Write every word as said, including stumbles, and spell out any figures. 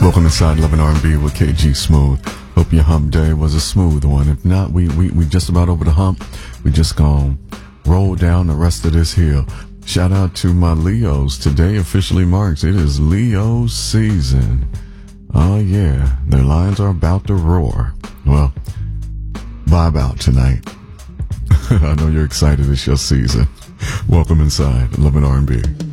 Welcome inside Love and R and B with K G Smooth. Hope your hump day was a smooth one. If not, we we we just about over the hump. We just gonna roll down the rest of this hill. Shout out to my Leos. Today officially marks it is Leo season. Oh yeah, their lions are about to roar. Well, vibe out tonight. I know you're excited. It's your season. Welcome inside Love and R and B.